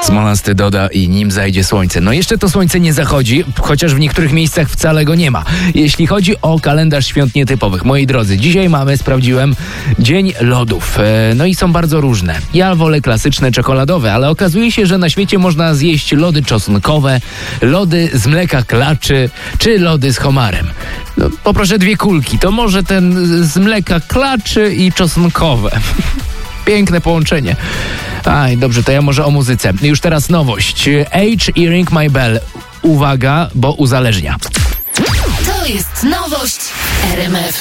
Smolasty doda i nim zajdzie słońce. No jeszcze to słońce nie zachodzi, chociaż w niektórych miejscach wcale go nie ma. Jeśli chodzi o kalendarz świąt nietypowych, moi drodzy, dzisiaj mamy, sprawdziłem, Dzień Lodów. No i są bardzo różne. Ja wolę klasyczne czekoladowe, ale okazuje się, że na świecie można zjeść lody czosnkowe, lody z mleka klaczy, czy lody z homarem. No, poproszę 2 kulki, to może ten z mleka klaczy i czosnkowe. Piękne połączenie. Aj, dobrze, to ja może o muzyce. Już teraz nowość. Age i Ring My Bell. Uwaga, bo uzależnia. To jest nowość RMF.